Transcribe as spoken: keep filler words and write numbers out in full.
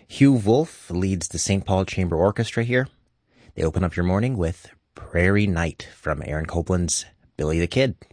Hugh Wolf leads the Saint Paul Chamber Orchestra here. They open up your morning with Prairie Night from Aaron Copland's Billy the Kid.